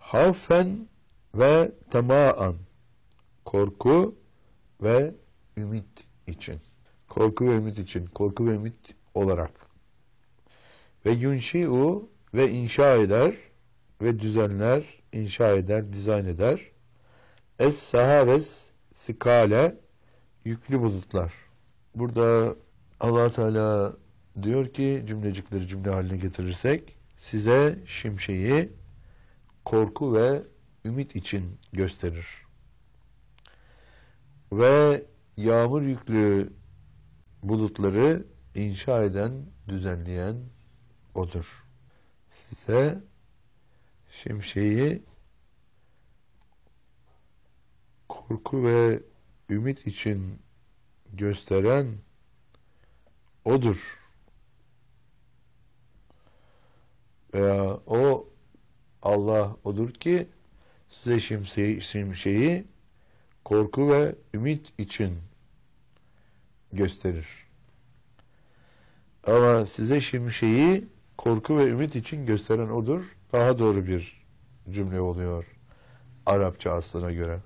Havfen ve temaan, korku ve ümit için. Korku ve ümit için, korku ve ümit olarak. Ve yunşi'u ve inşa eder ve düzenler, inşa eder, dizayn eder. Es-sahaves sikale, yüklü bulutlar. Burada Allah Teala diyor ki, cümlecikleri cümle haline getirirsek, size şimşeği korku ve ümit için gösterir. Ve yağmur yüklü bulutları inşa eden, düzenleyen O'dur. Size şimşeği korku ve ümit için gösteren O'dur. Veya o Allah O'dur ki size şimşeği korku ve ümit için gösterir. Ama size şimşeği korku ve ümit için gösteren O'dur. Daha doğru bir cümle oluyor Arapça aslına göre.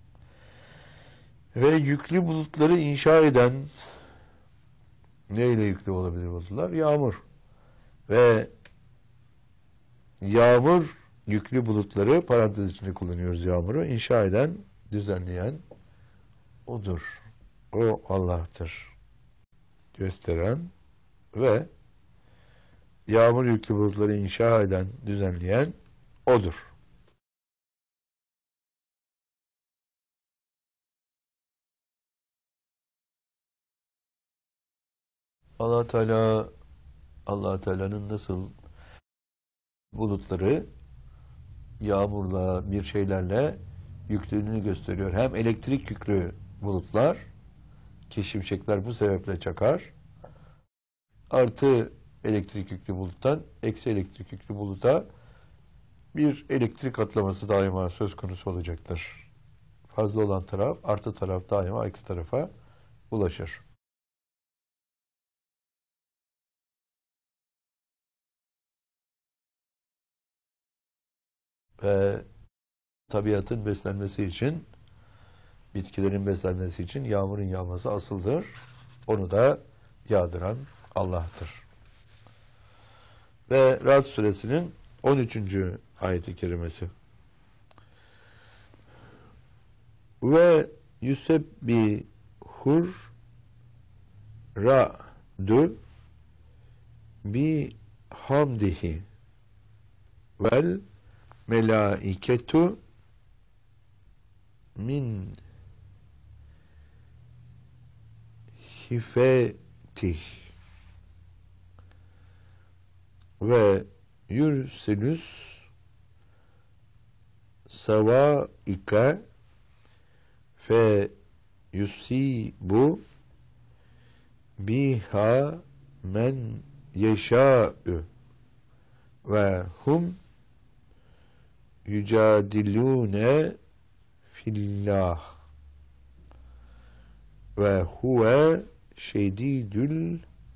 Ve yüklü bulutları inşa eden, neyle yüklü olabilir bulutlar? Yağmur. Ve yağmur yüklü bulutları, parantez içinde kullanıyoruz yağmuru, inşa eden, düzenleyen O'dur. O Allah'tır. Gösteren ve yağmur yüklü bulutları inşa eden, düzenleyen O'dur. Allah Teala'nın nasıl bulutları yağmurla, bir şeylerle yüklülüğünü gösteriyor. Hem elektrik yüklü bulutlar ki şimşekler bu sebeple çakar. Artı elektrik yüklü buluttan eksi elektrik yüklü buluta bir elektrik atlaması daima söz konusu olacaktır. Fazla olan taraf, artı taraf daima eksi tarafa ulaşır. Ve tabiatın beslenmesi için, bitkilerin beslenmesi için yağmurun yağması asıldır. Onu da yağdıran Allah'tır. Ve Ra'd suresinin 13. ayet-i kerimesi. Ve yusebbihur ra'du bi hamdihi vel melaiketu min hifetih ve yürselüs savaike fe yusibu biha men yeşâ'ü ve hum yücadilûne fillah ve huve şedidül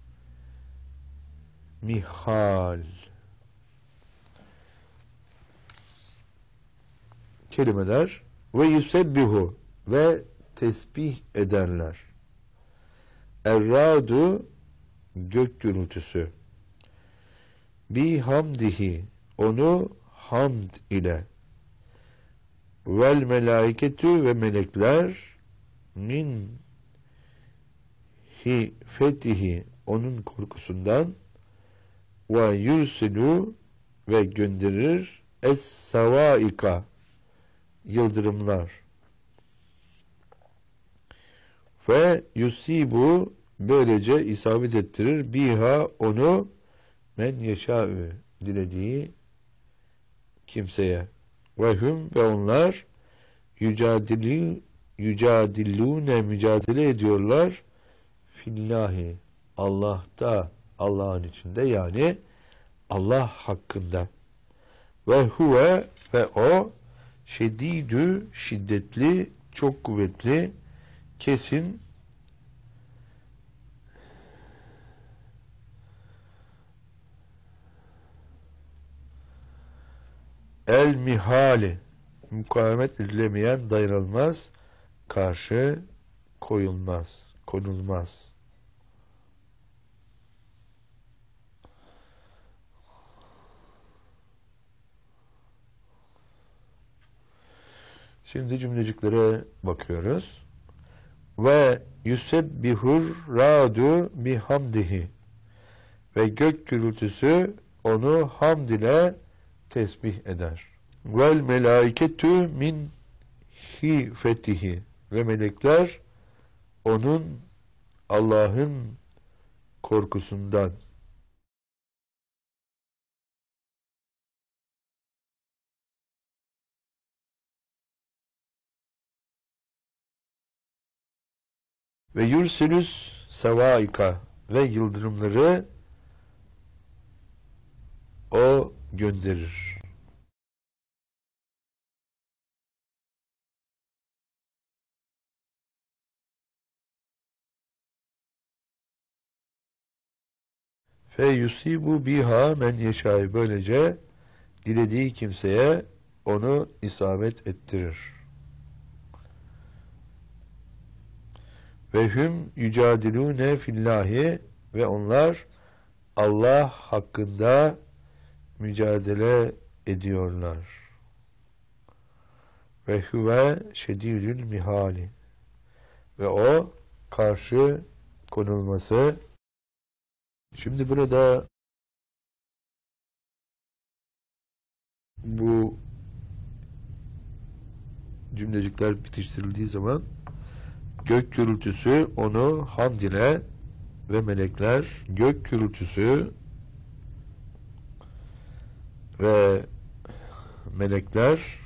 mihal. Kelimeler ve yusebbihu ve tesbih ederler. Erradu gök gürültüsü. Bi hamdihi onu hamd ile. Vel melaiketu ve melekler min hifetihi onun korkusundan ve yursilu ve gönderir es-savaika yıldırımlar ve yusibu böylece isabet ettirir biha onu men yeşâ'ü dilediği kimseye ve hum ve onlar yücadillûne mücadele ediyorlar fillahi Allah'ta Allah'ın içinde yani Allah hakkında ve huve ve o şedidü şiddetli çok kuvvetli kesin El mihali, mukavemet edilemeyen, dayanılmaz, karşı konulmaz. Şimdi cümleciklere bakıyoruz. Ve yusebbihur radu bihamdihi, ve gök gürültüsü onu hamd ile tesbih eder. Vel melaiketu min hifetihi, ve melekler onun, Allah'ın korkusundan. Ve yursilüs sevaika, ve yıldırımları o gönderir. Fe yusibu biha men yeşâ, böylece dilediği kimseye onu isabet ettirir. Ve hüm yücadilûne fillahi, ve onlar Allah hakkında mücadele ediyorlar. Ve huve şedîdül mihali, ve o karşı konulması. Şimdi burada bu cümlecikler bitiştirildiği zaman gök gürültüsü onu hamd ile, ve melekler gök gürültüsü ve melekler